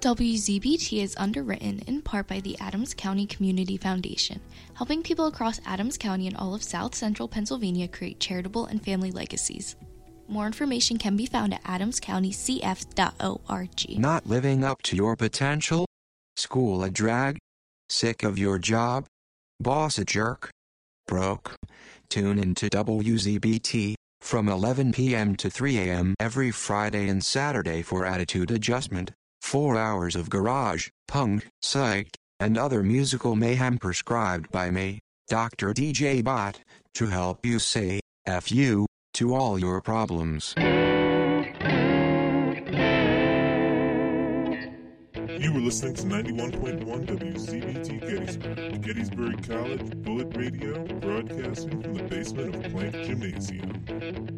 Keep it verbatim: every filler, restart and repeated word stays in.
W Z B T is underwritten in part by the Adams County Community Foundation, helping people across Adams County and all of South Central Pennsylvania create charitable and family legacies. More information can be found at adams county c f dot org. Not living up to your potential? School a drag? Sick of your job? Boss a jerk? Broke? Tune into W Z B T from eleven p.m. to three a.m. every Friday and Saturday for Attitude Adjustment. Four hours of garage, punk, psych, and other musical mayhem prescribed by me, Doctor D J Bot, to help you say F you to all your problems. You were listening to ninety-one point one W Z B T Gettysburg, Gettysburg College Bullet Radio, broadcasting from the basement of Plank Gymnasium.